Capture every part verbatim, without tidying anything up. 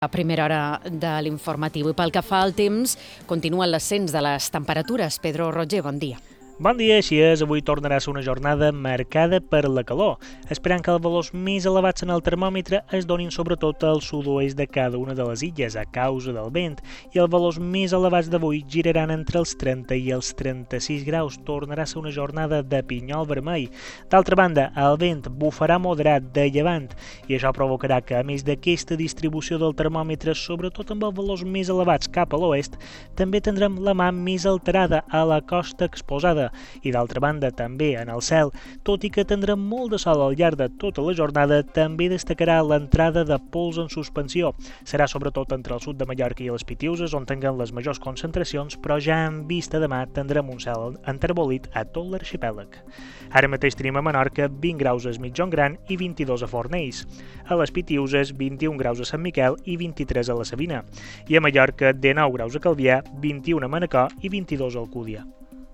A primera hora de l'informatiu. I pel que fa al temps, continua l'ascens de les temperatures. Pedro Roger, bon dia. Bon dia, així és. Avui tornarà a ser una jornada marcada per la calor, esperant que els valors més elevats en el termòmetre es donin sobretot al sud-oest de cada una de les illes a causa del vent, i els valors més elevats d'avui giraran entre els trenta i els trenta-sis graus. Tornarà a ser una jornada de pinyol vermell. D'altra banda, el vent bufarà moderat de llevant, i això provocarà que, a més d'aquesta distribució del termòmetre, sobretot amb els valors més elevats cap a l'oest, també tindrem la mà més alterada a la costa exposada. I d'altra banda, també en el cel, tot i que tindrem molt de sol al llarg de tota la jornada, també destacarà l'entrada de pols en suspensió. Serà sobretot entre el sud de Mallorca i les Pitiüses on tinguem les majors concentracions, però ja en vista demà tindrem un cel enterbolit a tot l'arxipèlag. Ara mateix tenim a Menorca vint graus a Es Migjorn Gran i vint-i-dos a Fornells. A les Pitiüses, vint-i-un graus a Sant Miquel i vint-i-tres a la Sabina. I a Mallorca, dinou graus a Calvià, vint-i-un a Manacor i vint-i-dos a Alcúdia.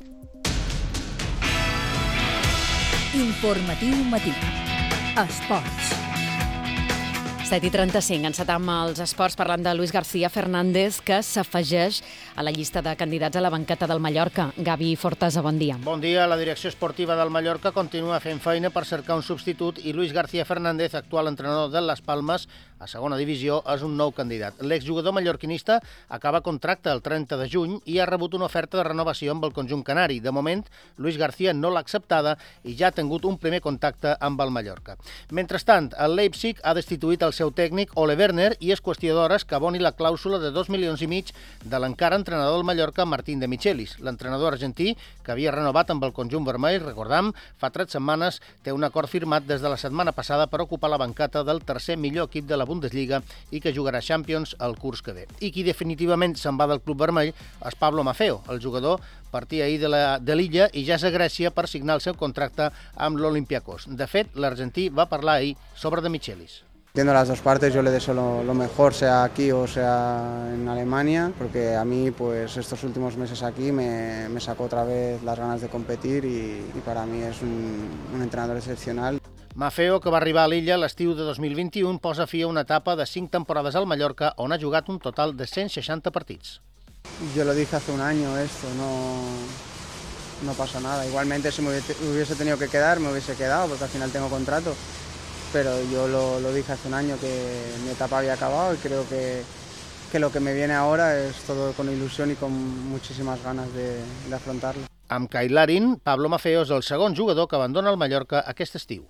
Informatiu matí. Esports. set i trenta-cinc. Encetam els esports parlant de Luis García Fernández, que s'afegeix a la llista de candidats a la banqueta del Mallorca. Gavi Fortasa, bon dia. Bon dia. La direcció esportiva del Mallorca continua fent feina per cercar un substitut i Luis García Fernández, actual entrenador de Las Palmes, a segona divisió, és un nou candidat. L'exjugador mallorquinista acaba contracte el trenta de juny i ha rebut una oferta de renovació amb el conjunt canari. De moment, Luis García no l'ha acceptada i ja ha tingut un primer contacte amb el Mallorca. Mentrestant, el Leipzig ha destituït el seu tècnic Ole Werner i és qüestió d'hores que aboni la clàusula de dos milions i mig de l'encara entrenador del Mallorca, Martín de Michelis. L'entrenador argentí, que havia renovat amb el conjunt vermell, recordam, fa tres setmanes té un acord firmat des de la setmana passada per ocupar la banqueta del tercer millor equip de la Bundesliga i que jugarà Champions el curs que ve. I qui definitivament se'n va del club vermell és Pablo Maffeo. El jugador partia ahir de l'illa i ja és a Grècia per signar el seu contracte amb l'Olympiacos. De fet, l'argentí va parlar ahir sobre de Michelis. Entiendo las dos partes, yo le deseo lo, lo mejor, sea aquí o sea en Alemania, porque a mí pues estos últimos meses aquí me, me sacó otra vez las ganas de competir y, y para mí es un, un entrenador excepcional. Maffeo, que va arribar a l'illa l'estiu de dos mil vint-i-u, posa fi a una etapa de cinc temporades al Mallorca on ha jugat un total de cent seixanta partits. Yo lo dije hace un año esto, no, no pasa nada. Igualmente si me hubiese tenido que quedar, me hubiese quedado porque al final tengo contrato. Pero yo lo, lo dije hace un año que mi etapa había acabado y creo que, que lo que me viene ahora es todo con ilusión y con muchísimas ganas de, de afrontarlo. Amb Kyle Larin, Pablo Maffeo és el segon jugador que abandona el Mallorca aquest estiu.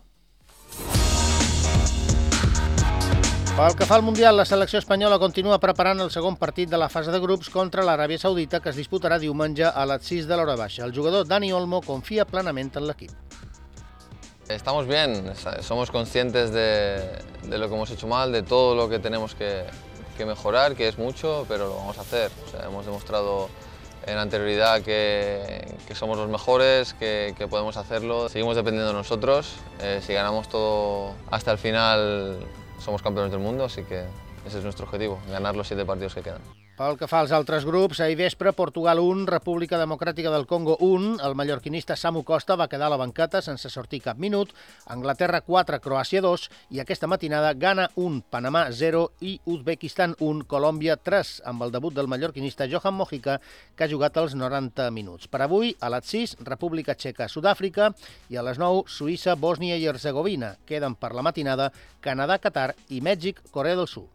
Pel que fa al Mundial, la selecció espanyola continua preparant el segon partit de la fase de grups contra l'Aràbia Saudita, que es disputarà diumenge a les sis de l'hora baixa. El jugador Dani Olmo confia plenament en l'equip. Estamos bien, somos conscientes de, de lo que hemos hecho mal, de todo lo que tenemos que, que mejorar, que es mucho, pero lo vamos a hacer. O sea, hemos demostrado en anterioridad que, que somos los mejores, que, que podemos hacerlo. Seguimos dependiendo de nosotros, eh, si ganamos todo hasta el final somos campeones del mundo, así que ese es nuestro objetivo, ganar los siete partidos que quedan. Pel que fa als altres grups, ahir vespre, Portugal un, República Democràtica del Congo un, el mallorquinista Samu Costa va quedar a la banqueta sense sortir cap minut, Anglaterra quatre, Croàcia dos, i aquesta matinada Ghana un, Panamà zero i Uzbekistan un, Colòmbia tres, amb el debut del mallorquinista Johan Mojica, que ha jugat els noranta minuts. Per avui, a les sis, República Txeca, Sud-àfrica, i a les nou, Suïssa, Bòsnia i Herzegovina. Queden per la matinada Canadà, Qatar i Mèxic, Corea del Sud.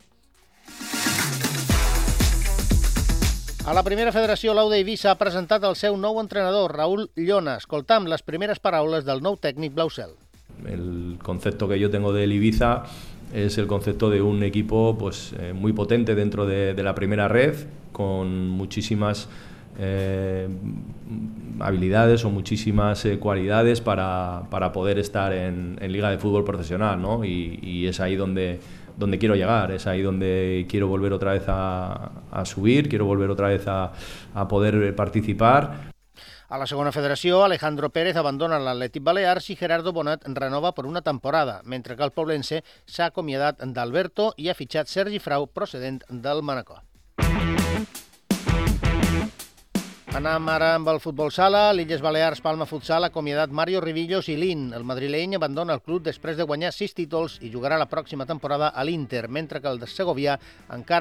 A la primera federació, l'Auda Eivissa ha presentat el seu nou entrenador, Raúl Llona. Escoltam les primeres paraules del nou tècnic blaucel. El concepto que yo tengo del Ibiza es el concepto de un equipo pues, eh, muy potente dentro de, de la primera red, con muchísimas eh, habilidades o muchísimas eh, cualidades para, para poder estar en, en Liga de Fútbol Profesional, ¿no? Y, y es ahí donde... donde quiero llegar, es ahí donde quiero volver otra vez a, a subir, quiero volver otra vez a, a poder participar. A la segona federació, Alejandro Pérez abandona l'Atlètic Balears i Gerardo Bonet renova per una temporada, mentre que el poblense s'ha acomiadat d'Alberto i ha fitxat Sergi Frau, procedent del Manacor. Anem ara amb el futbol sala. L'Illes Balears Palma Futsal ha acomiadat Mario Rivillos i Lin. El madrileny abandona el club després de guanyar sis títols i jugarà la pròxima temporada a l'Inter, mentre que el de Segovià encara